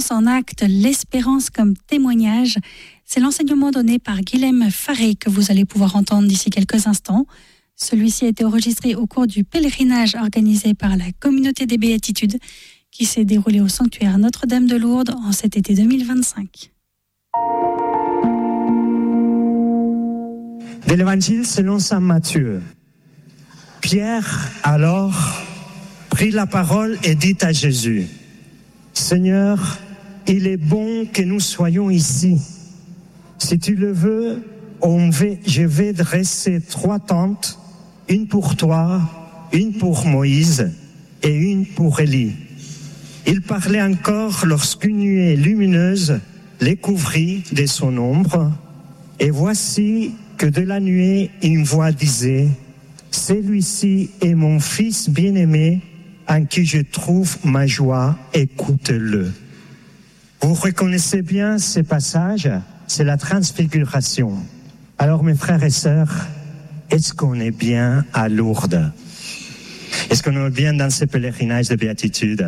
l'espérance en acte, l'espérance comme témoignage. C'est l'enseignement donné par Guilhem Faré que vous allez pouvoir entendre d'ici quelques instants. Celui-ci a été enregistré au cours du pèlerinage organisé par la communauté des Béatitudes qui s'est déroulé au sanctuaire Notre-Dame de Lourdes en cet été 2025. De l'Évangile selon saint Matthieu. Pierre, alors, prit la parole et dit à Jésus, « Seigneur, il est bon que nous soyons ici. Si tu le veux, je vais dresser 3 tentes, une pour toi, une pour Moïse et une pour Élie. » Il parlait encore lorsqu'une nuée lumineuse les couvrit de son ombre, et voici que de la nuée une voix disait, « Celui-ci est mon fils bien-aimé, en qui je trouve ma joie, écoute-le. » Vous reconnaissez bien ce passage, c'est la transfiguration. Alors mes frères et sœurs, est-ce qu'on est bien à Lourdes? Est-ce qu'on est bien dans ce pèlerinage de béatitude?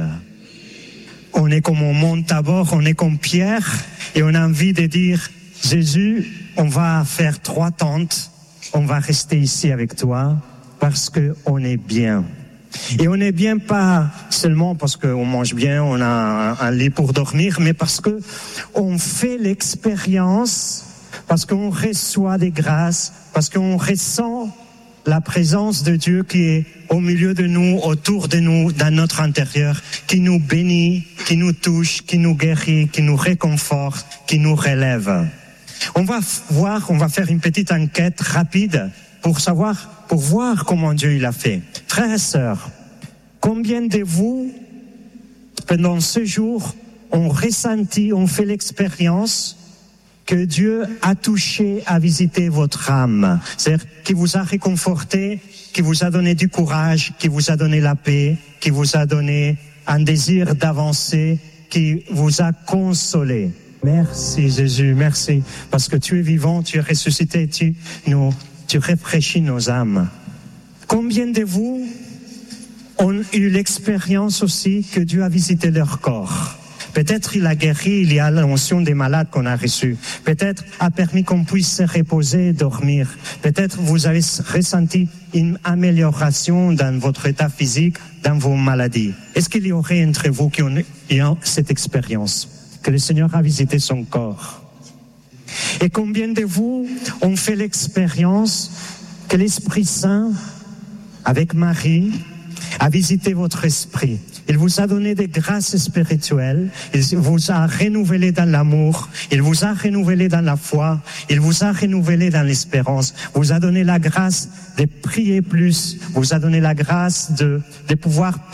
On est comme au mont Tabor, on est comme Pierre, et on a envie de dire, Jésus, on va faire 3 tentes, on va rester ici avec toi, parce qu'on est bien. Et on n'est bien pas seulement parce qu'on mange bien, on a un lit pour dormir, mais parce que on fait l'expérience, parce qu'on reçoit des grâces, parce qu'on ressent la présence de Dieu qui est au milieu de nous, autour de nous, dans notre intérieur, qui nous bénit, qui nous touche, qui nous guérit, qui nous réconforte, qui nous relève. On va faire une petite enquête rapide pour voir comment Dieu il a fait. Frères et sœurs, combien de vous, pendant ce jour, ont fait l'expérience que Dieu a touché, a visité votre âme? C'est-à-dire qui vous a réconforté, qui vous a donné du courage, qui vous a donné la paix, qui vous a donné un désir d'avancer, qui vous a consolé. Merci Jésus, merci, parce que tu es vivant, tu es ressuscité, tu rafraîchis nos âmes. Combien de vous ont eu l'expérience aussi que Dieu a visité leur corps? Peut-être il a guéri, il y a l'onction des malades qu'on a reçue. Peut-être a permis qu'on puisse se reposer et dormir. Peut-être vous avez ressenti une amélioration dans votre état physique, dans vos maladies. Est-ce qu'il y aurait entre vous qui ont eu cette expérience? Que le Seigneur a visité son corps. Et combien de vous ont fait l'expérience que l'Esprit Saint, avec Marie, a visité votre esprit? Il vous a donné des grâces spirituelles, il vous a renouvelé dans l'amour, il vous a renouvelé dans la foi, il vous a renouvelé dans l'espérance, vous a donné la grâce de prier plus, vous a donné la grâce de pouvoir